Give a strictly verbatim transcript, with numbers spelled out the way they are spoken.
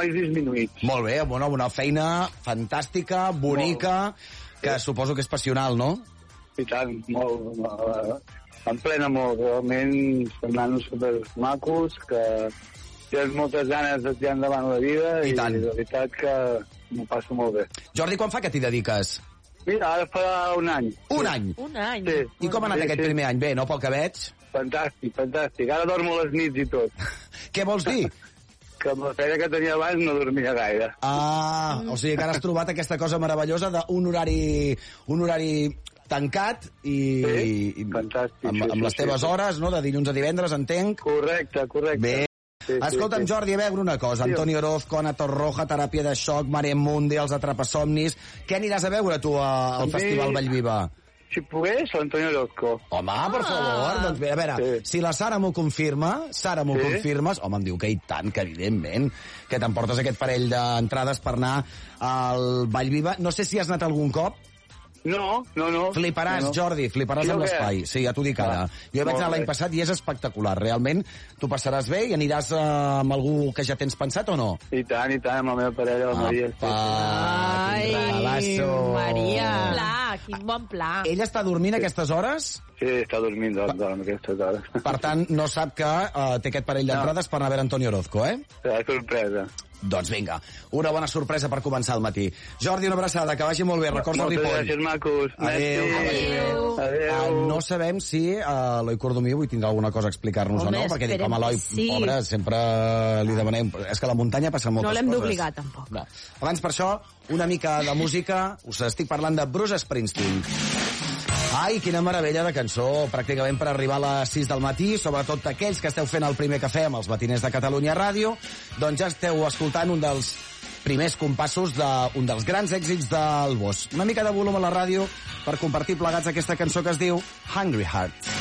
nois disminuïts. Molt bé, bueno, una feina fantàstica, bonica, que suposo que és passional, no? I tant, molt, molt em plena molt, realment són nanos supermacos, que tens moltes ganes de tirar endavant la vida i, I tant. la veritat que m'ho passo molt bé. Jordi, quan fa que t'hi dediques? Mira, ara fa un any. Un any? Un any? Sí. I com ha anat Sí, aquest sí. primer any? Bé, no, pel que veig? Fantàstic, fantàstic. Ara dormo a les nits i tot. Què vols dir? Que amb la feina que tenia abans no dormia gaire. Ah, o sigui que ara has trobat aquesta cosa meravellosa d'un horari, un horari tancat i, Sí, i fantàstic, amb, sí, amb sí, les teves sí. hores, no?, de dilluns a divendres, entenc. Correcte, correcte. Bé. Sí, sí, Escolta'm, sí. Jordi, a veure una cosa. Sí. Antonio Orozco, Ana Torroja, Teràpia de xoc, Mare Mundi, Els Atrapasomnis... Què aniràs a veure, tu, a, al També- Festival Vallviva? Si pogués, l'Antonio Orozco. Home, per favor, doncs bé, a veure, Sí. si la Sara m'ho confirma, Sara m'ho Sí. confirmes, home, em diu que i tant, que evidentment, que t'emportes aquest parell d'entrades per anar al Vallviva. No sé si has anat algun cop. No, no, no. Fliparàs, no, no. Jordi, fliparàs Sí o amb què? l'espai. Sí, ja t'ho dic ara. Ah, Jo hi vaig molt anar l'any bé. passat i és espectacular, realment. Tu passaràs bé i aniràs eh, amb algú que ja tens pensat o no? I tant, i tant, amb la meva parella, la Maria. sí, Apa, Ai, quin regalasso. Maria. Pla, quin bon pla. Ella està dormint a aquestes hores? Sí, està dormint, doncs, dorm aquestes hores. Per tant, no sap que uh, té aquest parell d'entrades per anar a veure Antonio Orozco, eh? Serà sorpresa. Doncs vinga, una bona sorpresa per començar el matí. Jordi, una abraçada, que vagi molt bé. Records del Moltes Ripoll. gràcies, macos. Adéu. Merci. Adéu. Adéu. Uh, no sabem si uh, Eloi Cordomí avui tindrà alguna cosa a explicar-nos o Home, no, perquè dic, esperem home, Eloi, que sí. pobre, sempre li demanem... És que a la muntanya passen moltes No coses. l'hem d'obligar, tampoc. No. Abans, per això, una mica de música. Us estic parlant de Bruce Springsteen. Ai, quina meravella de cançó, pràcticament per arribar a les sis del matí, sobretot aquells que esteu fent el primer cafè amb els matiners de Catalunya Ràdio, doncs ja esteu escoltant un dels primers compassos d'un dels grans èxits del Bosch. Una mica de volum a la ràdio per compartir plegats aquesta cançó que es diu Hungry Heart.